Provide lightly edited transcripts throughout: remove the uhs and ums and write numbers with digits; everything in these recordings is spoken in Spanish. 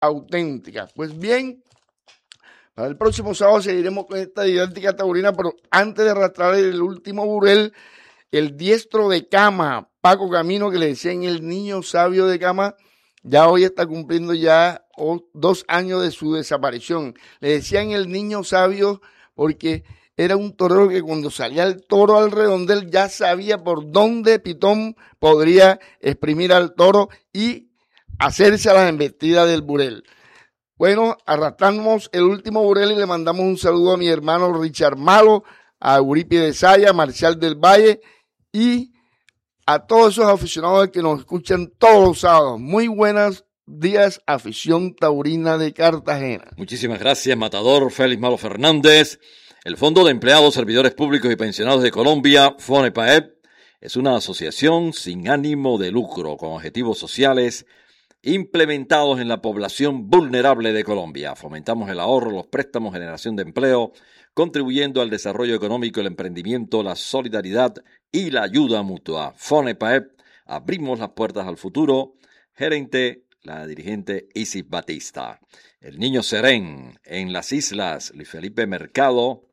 auténticas. Pues bien, para el próximo sábado seguiremos con esta didáctica taurina, pero antes de arrastrar el último burel, el diestro de Cama, Paco Camino, que le decían el niño sabio de Cama, ya hoy está cumpliendo ya 2 años de su desaparición. Le decían el niño sabio porque era un torero que cuando salía el toro al redondel ya sabía por dónde Pitón podría exprimir al toro y hacerse a las embestidas del burel. Bueno, arrastramos el último burel y le mandamos un saludo a mi hermano Richard Malo, a Eurípides Saya, Marcial del Valle y a todos esos aficionados que nos escuchan todos los sábados. Muy buenos días, afición taurina de Cartagena. Muchísimas gracias, Matador Félix Malo Fernández. El Fondo de Empleados, Servidores Públicos y Pensionados de Colombia, FONEPAEP, es una asociación sin ánimo de lucro con objetivos sociales implementados en la población vulnerable de Colombia. Fomentamos el ahorro, los préstamos, generación de empleo, contribuyendo al desarrollo económico, el emprendimiento, la solidaridad y la ayuda mutua. FONEPAEP, abrimos las puertas al futuro. Gerente, la dirigente Isis Batista. El Niño Serén, en las islas, Luis Felipe Mercado.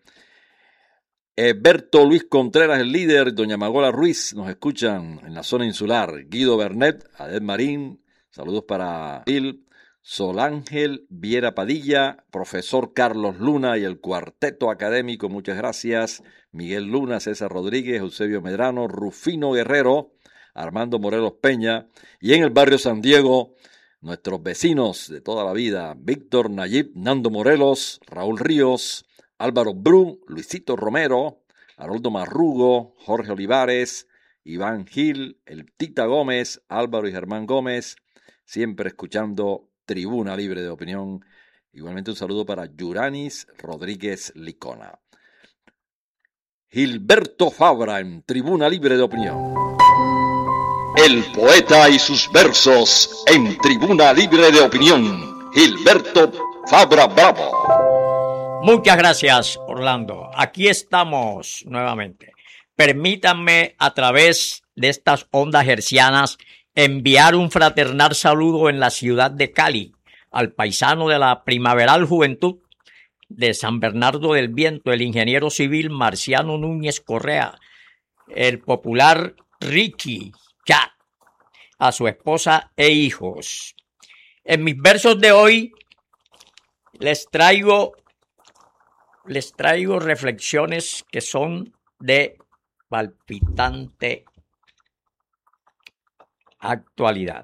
Berto Luis Contreras, el líder. Doña Magola Ruiz, nos escuchan en la zona insular. Guido Bernet, Adel Marín. Saludos para Bill, Solángel Viera Padilla, profesor Carlos Luna y el cuarteto académico, muchas gracias. Miguel Luna, César Rodríguez, Eusebio Medrano, Rufino Guerrero, Armando Morelos Peña. Y en el barrio San Diego, nuestros vecinos de toda la vida, Víctor Nayib, Nando Morelos, Raúl Ríos, Álvaro Brum, Luisito Romero, Haroldo Marrugo, Jorge Olivares, Iván Gil, el Tita Gómez, Álvaro y Germán Gómez, siempre escuchando Tribuna Libre de Opinión. Igualmente un saludo para Yuranis Rodríguez Licona. Gilberto Fabra en Tribuna Libre de Opinión. El poeta y sus versos en Tribuna Libre de Opinión. Gilberto Fabra Bravo. Muchas gracias, Orlando. Aquí estamos nuevamente. Permítanme a través de estas ondas hercianas enviar un fraternal saludo en la ciudad de Cali al paisano de la primaveral juventud de San Bernardo del Viento, el ingeniero civil Marciano Núñez Correa, el popular Ricky Chat, a su esposa e hijos. En mis versos de hoy les traigo reflexiones que son de palpitante actualidad.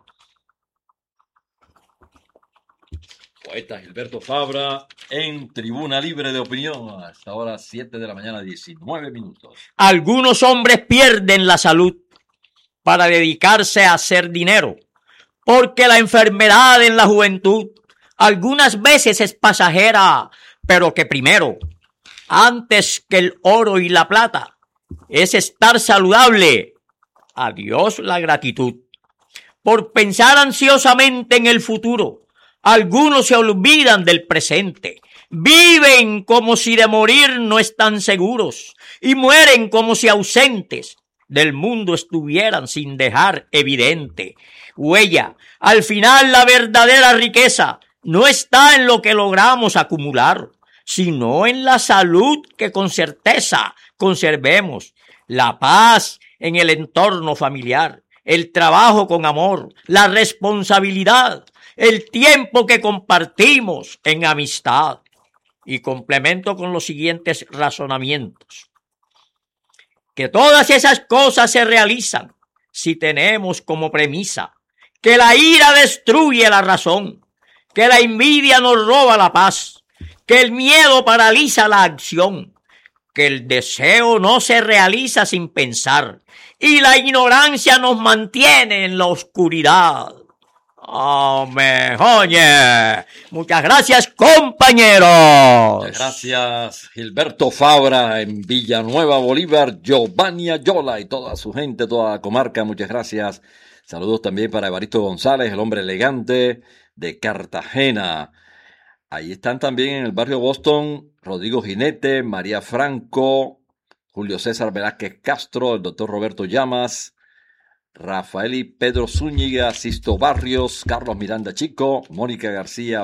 Poeta Gilberto Fabra en Tribuna Libre de Opinión. Hasta ahora 7 de la mañana, 19 minutos. Algunos hombres pierden la salud para dedicarse a hacer dinero, porque la enfermedad en la juventud algunas veces es pasajera, pero que primero, antes que el oro y la plata, es estar saludable. Adiós la gratitud. Por pensar ansiosamente en el futuro, algunos se olvidan del presente. Viven como si de morir no están seguros y mueren como si ausentes del mundo estuvieran sin dejar evidente huella. Al final, la verdadera riqueza no está en lo que logramos acumular, sino en la salud que con certeza conservemos, la paz en el entorno familiar, el trabajo con amor, la responsabilidad, el tiempo que compartimos en amistad. Y complemento con los siguientes razonamientos. Que todas esas cosas se realizan si tenemos como premisa que la ira destruye la razón, que la envidia nos roba la paz, que el miedo paraliza la acción, que el deseo no se realiza sin pensar y la ignorancia nos mantiene en la oscuridad. ¡Hombre, oye! Muchas gracias, compañeros. Muchas gracias, Gilberto Fabra en Villanueva, Bolívar, Giovanni Ayola y toda su gente, toda la comarca. Muchas gracias. Saludos también para Evaristo González, el hombre elegante de Cartagena. Ahí están también en el barrio Boston Rodrigo Jinete, María Franco, Julio César Velázquez Castro, el doctor Roberto Llamas, Rafael y Pedro Zúñiga, Sisto Barrios, Carlos Miranda Chico, Mónica García